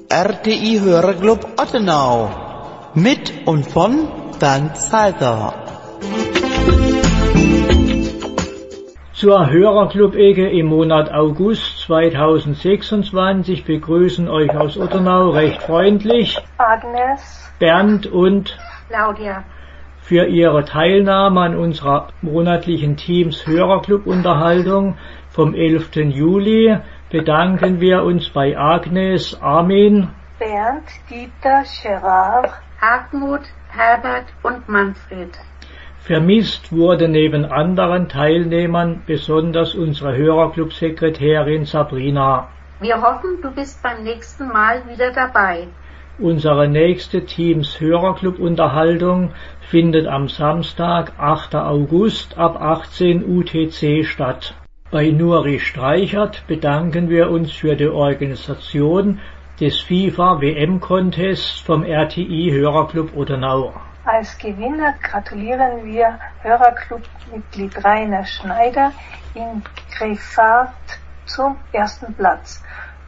RTI Hörerclub Ottenau mit und von Bernd Salter. Zur Hörerclub-Ecke im Monat August 2026 begrüßen euch aus Ottenau recht freundlich Agnes, Bernd und Claudia. Für ihre Teilnahme an unserer monatlichen Teams Hörerclub-Unterhaltung vom 11. Juli bedanken wir uns bei Agnes, Armin, Bernd, Dieter, Gerard, Hartmut, Herbert und Manfred. Vermisst wurde neben anderen Teilnehmern besonders unsere Hörerclub-Sekretärin Sabrina. Wir hoffen, du bist beim nächsten Mal wieder dabei. Unsere nächste Teams Hörerclub-Unterhaltung findet am Samstag, 8. August ab 18 UTC statt. Bei Nuri Streichert bedanken wir uns für die Organisation des FIFA-WM-Contests vom RTI Hörerclub Ottenau. Als Gewinner gratulieren wir Hörerclub-Mitglied Rainer Schneider in Grefrath zum ersten Platz,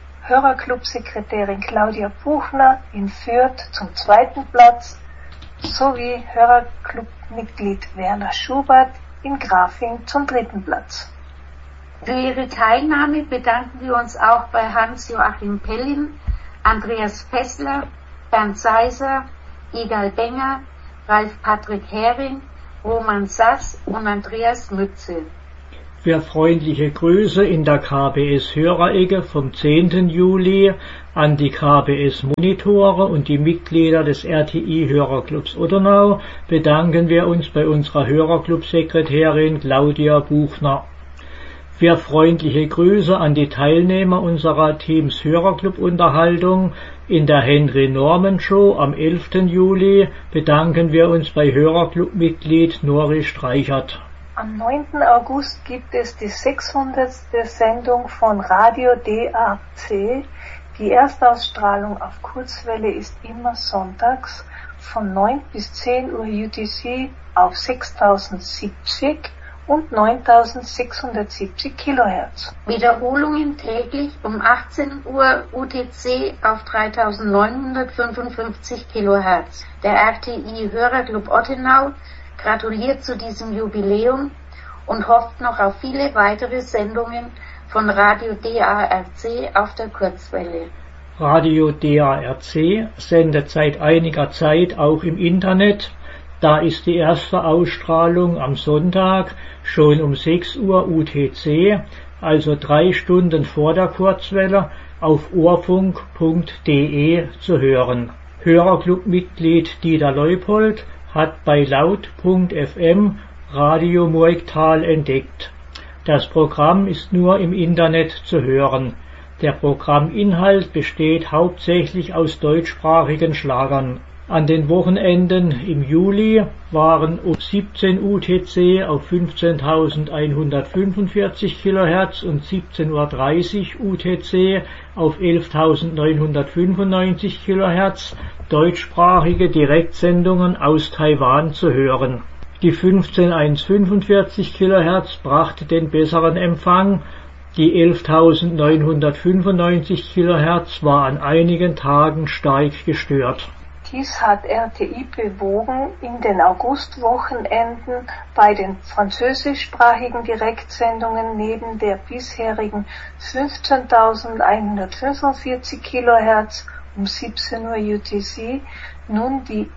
Hörerclub-Sekretärin Claudia Buchner in Fürth zum zweiten Platz sowie Hörerclub-Mitglied Werner Schubert in Grafing zum dritten Platz. Für ihre Teilnahme bedanken wir uns auch bei Hans-Joachim Pellin, Andreas Fessler, Bernd Seiser, Igal Benger, Ralf Patrick Hering, Roman Sass und Andreas Mütze. Für freundliche Grüße in der KBS Hörerecke vom 10. Juli an die KBS Monitore und die Mitglieder des RTI Hörerclubs Ottenau bedanken wir uns bei unserer Hörerclub-Sekretärin Claudia Buchner. Für freundliche Grüße an die Teilnehmer unserer Teams Hörerclub-Unterhaltung in der Henry Norman Show am 11. Juli bedanken wir uns bei Hörerclub-Mitglied Nuri Streichert. Am 9. August gibt es die 600. Sendung von Radio DAC. Die Erstausstrahlung auf Kurzwelle ist immer sonntags von 9 bis 10 Uhr UTC auf 6070 und 9670 Kilohertz. Wiederholungen täglich um 18 Uhr UTC auf 3955 Kilohertz. Der RTI Hörerclub Ottenau gratuliert zu diesem Jubiläum und hofft noch auf viele weitere Sendungen von Radio DARC auf der Kurzwelle. Radio DARC sendet seit einiger Zeit auch im Internet. Da ist die erste Ausstrahlung am Sonntag schon um 6 Uhr UTC, also 3 Stunden vor der Kurzwelle, auf ohrfunk.de zu hören. Hörerclub-Mitglied Dieter Leupold hat bei laut.fm Radio Murgtal entdeckt. Das Programm ist nur im Internet zu hören. Der Programminhalt besteht hauptsächlich aus deutschsprachigen Schlagern. An den Wochenenden im Juli waren um 17 UTC auf 15.145 kHz und 17.30 Uhr UTC auf 11.995 kHz deutschsprachige Direktsendungen aus Taiwan zu hören. Die 15.145 kHz brachte den besseren Empfang. Die 11.995 kHz war an einigen Tagen stark gestört. Dies hat RTI bewogen, in den Augustwochenenden bei den französischsprachigen Direktsendungen neben der bisherigen 15.145 kHz um 17 Uhr UTC nun die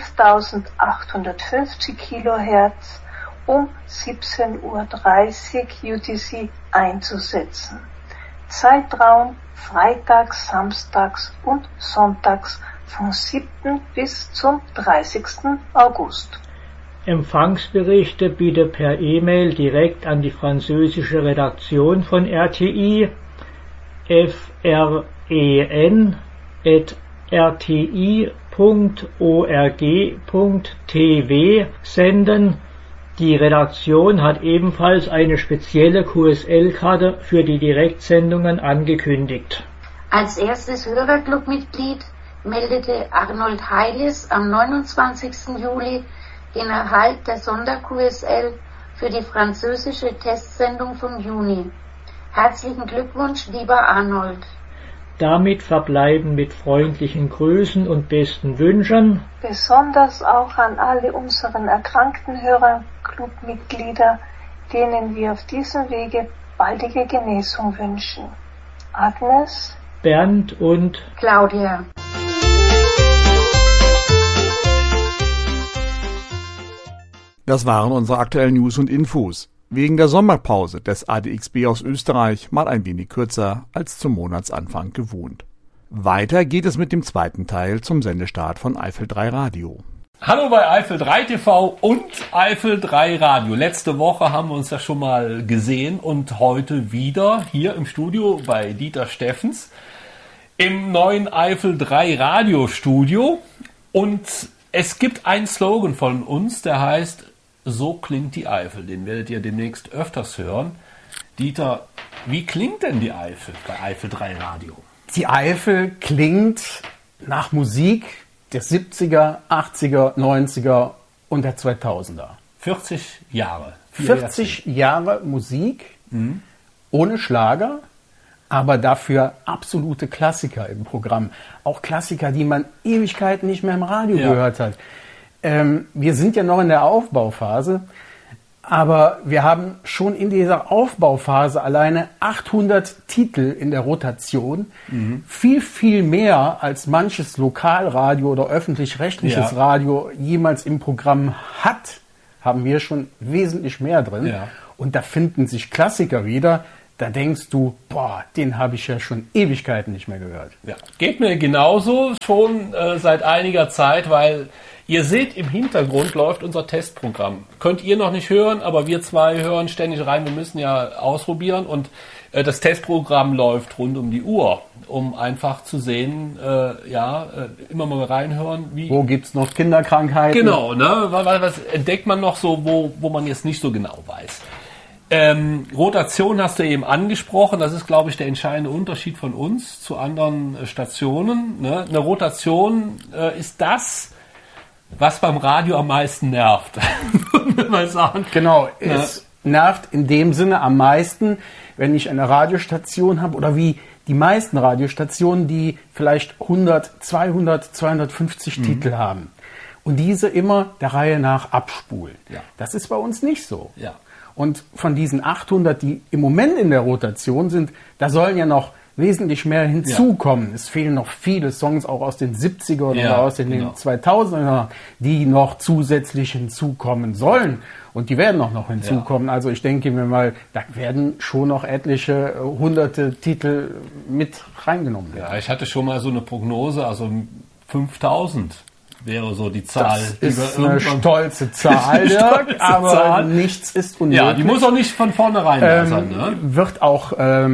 11.850 kHz um 17.30 Uhr UTC einzusetzen. Zeitraum freitags, samstags und sonntags vom 7. bis zum 30. August. Empfangsberichte bitte per E-Mail direkt an die französische Redaktion von RTI fren@rti.org.tv senden. Die Redaktion hat ebenfalls eine spezielle QSL-Karte für die Direktsendungen angekündigt. Als erstes Hörerclub-Mitglied meldete Arnold Heiles am 29. Juli den Erhalt der Sonder-QSL für die französische Testsendung vom Juni. Herzlichen Glückwunsch, lieber Arnold. Damit verbleiben mit freundlichen Grüßen und besten Wünschen. Besonders auch an alle unseren erkrankten Hörerclub-Mitglieder, denen wir auf diesem Wege baldige Genesung wünschen. Agnes, Bernd und Claudia. Das waren unsere aktuellen News und Infos. Wegen der Sommerpause des ADXB aus Österreich mal ein wenig kürzer als zum Monatsanfang gewohnt. Weiter geht es mit dem zweiten Teil zum Sendestart von Eifel 3 Radio. Hallo bei Eifel 3 TV und Eifel 3 Radio. Letzte Woche haben wir uns ja schon mal gesehen und heute wieder hier im Studio bei Dieter Steffens im neuen Eifel 3 Radio Studio. Und es gibt einen Slogan von uns, der heißt: So klingt die Eifel. Den werdet ihr demnächst öfters hören. Dieter, wie klingt denn die Eifel bei Eifel 3 Radio? Die Eifel klingt nach Musik der 70er, 80er, 90er und der 2000er. 40 Jahre. 40 Jahre Musik, ohne Schlager, aber dafür absolute Klassiker im Programm. Auch Klassiker, die man Ewigkeiten nicht mehr im Radio gehört hat. Wir sind ja noch in der Aufbauphase, aber wir haben schon in dieser Aufbauphase alleine 800 Titel in der Rotation. Viel, viel mehr als manches Lokalradio oder öffentlich-rechtliches Radio jemals im Programm hat, haben wir schon wesentlich mehr drin. Ja. Und da finden sich Klassiker wieder. Da denkst du, boah, den habe ich ja schon Ewigkeiten nicht mehr gehört. Ja, geht mir genauso schon seit einiger Zeit, weil ihr seht, im Hintergrund läuft unser Testprogramm. Könnt ihr noch nicht hören, aber wir zwei hören ständig rein. Wir müssen ja ausprobieren und das Testprogramm läuft rund um die Uhr, um einfach zu sehen, immer mal reinhören. Wo gibt's noch Kinderkrankheiten? Genau, ne? Was entdeckt man noch so, wo man jetzt nicht so genau weiß. Rotation hast du eben angesprochen, das ist, glaube ich, der entscheidende Unterschied von uns zu anderen Stationen. Ne? Eine Rotation ist das, was beim Radio am meisten nervt, würde man mal sagen. Genau, es nervt in dem Sinne am meisten, wenn ich eine Radiostation habe oder wie die meisten Radiostationen, die vielleicht 100, 200, 250 Titel haben und diese immer der Reihe nach abspulen. Ja. Das ist bei uns nicht so. Ja. Und von diesen 800, die im Moment in der Rotation sind, da sollen ja noch wesentlich mehr hinzukommen. Es fehlen noch viele Songs, auch aus den 70er oder aus den 2000er, die noch zusätzlich hinzukommen sollen. Und die werden auch noch hinzukommen. Ja. Also ich denke mir mal, da werden schon noch etliche hunderte Titel mit reingenommen werden. Ja, ich hatte schon mal so eine Prognose, also 5000 wäre so die Zahl. Das ist eine stolze Zahl, Dirk, aber nichts ist unmöglich. Ja, die muss auch nicht von vornherein da sein. Ne? Wird auch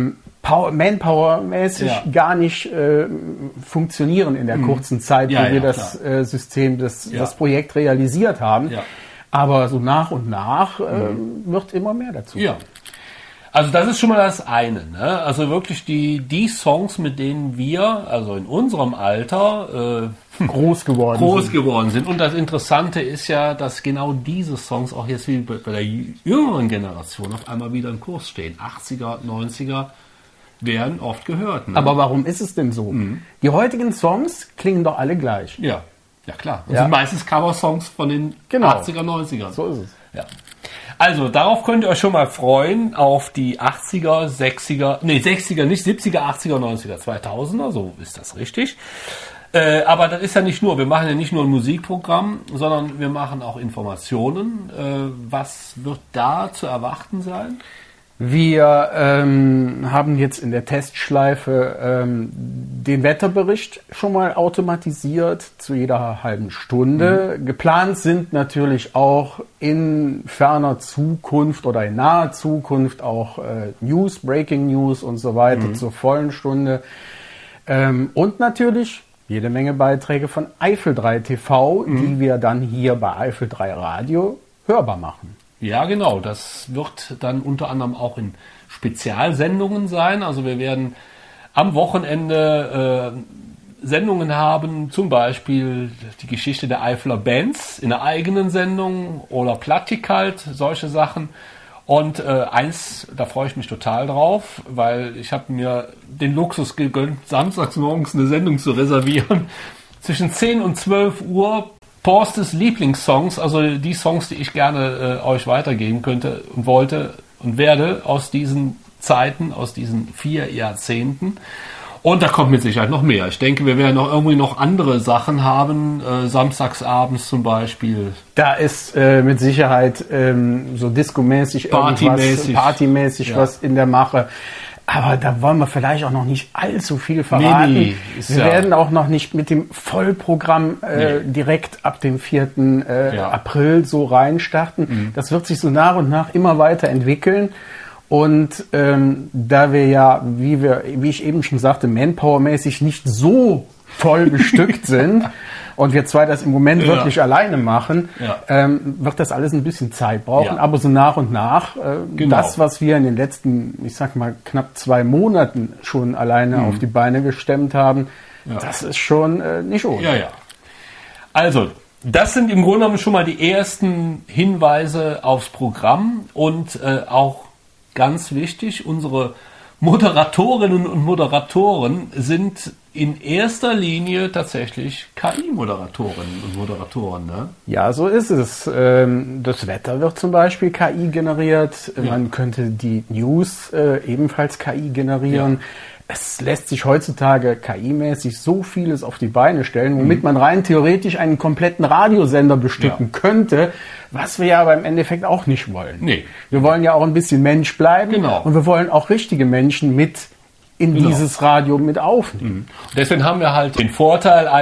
Manpower-mäßig gar nicht funktionieren in der kurzen Zeit, wo wir das System, das Projekt realisiert haben. Ja. Aber so nach und nach wird immer mehr dazu. Ja. Also das ist schon mal das eine. Ne? Also wirklich die Songs, mit denen wir, also in unserem Alter, groß geworden sind. Und das Interessante ist ja, dass genau diese Songs auch jetzt wie bei der jüngeren Generation auf einmal wieder im Kurs stehen. 80er, 90er werden oft gehört. Ne? Aber warum ist es denn so? Die heutigen Songs klingen doch alle gleich. Ja, ja klar. Das sind meistens Cover-Songs von den 80er, 90er. So ist es. Ja. Also, darauf könnt ihr euch schon mal freuen, auf die 80er, 60er, 70er, 80er, 90er, 2000er, so ist das richtig. Aber das ist ja nicht nur, wir machen ja nicht nur ein Musikprogramm, sondern wir machen auch Informationen. Was wird da zu erwarten sein? Wir haben jetzt in der Testschleife den Wetterbericht schon mal automatisiert zu jeder halben Stunde. Geplant sind natürlich auch in ferner Zukunft oder in naher Zukunft auch News, Breaking News und so weiter zur vollen Stunde. Und natürlich jede Menge Beiträge von Eifel 3 TV, die wir dann hier bei Eifel 3 Radio hörbar machen. Ja, genau. Das wird dann unter anderem auch in Spezialsendungen sein. Also wir werden am Wochenende Sendungen haben, zum Beispiel die Geschichte der Eifeler Bands in einer eigenen Sendung oder Plattikalt, solche Sachen. Und eins, da freue ich mich total drauf, weil ich habe mir den Luxus gegönnt, samstags morgens eine Sendung zu reservieren. Zwischen 10 und 12 Uhr Porstes Lieblingssongs, also die Songs, die ich gerne euch weitergeben könnte und wollte und werde aus diesen Zeiten, aus diesen 4 Jahrzehnten. Und da kommt mit Sicherheit noch mehr. Ich denke, wir werden irgendwie noch andere Sachen haben, samstagsabends zum Beispiel. Da ist mit Sicherheit so discomäßig partymäßig ja. Was in der Mache. Aber da wollen wir vielleicht auch noch nicht allzu viel verraten. Nee, wir werden auch noch nicht mit dem Vollprogramm direkt ab dem 4. April so reinstarten. Das wird sich so nach und nach immer weiter entwickeln. Und da wir ja, wie ich eben schon sagte, Manpower-mäßig nicht so voll bestückt sind und wir zwei das im Moment wirklich alleine machen, wird das alles ein bisschen Zeit brauchen. Ja. Aber so nach und nach, das, was wir in den letzten, ich sag mal, knapp 2 Monaten schon alleine auf die Beine gestemmt haben, das ist schon nicht ohne. Ja, ja. Also, das sind im Grunde genommen schon mal die ersten Hinweise aufs Programm und auch ganz wichtig, unsere Moderatorinnen und Moderatoren sind in erster Linie tatsächlich KI-Moderatorinnen und Moderatoren. Ne? Ja, so ist es. Das Wetter wird zum Beispiel KI generiert. Ja. Man könnte die News ebenfalls KI generieren. Ja. Es lässt sich heutzutage KI-mäßig so vieles auf die Beine stellen, womit man rein theoretisch einen kompletten Radiosender bestücken könnte, was wir ja aber im Endeffekt auch nicht wollen. Nee. Wir wollen ja auch ein bisschen Mensch bleiben und wir wollen auch richtige Menschen mit in dieses Radio mit aufnehmen. Und deswegen haben wir halt den Vorteil,